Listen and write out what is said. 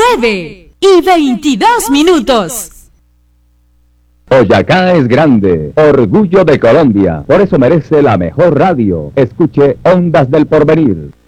9:22. Boyacá es grande, orgullo de Colombia, por eso merece la mejor radio. Escuche Ondas del Porvenir.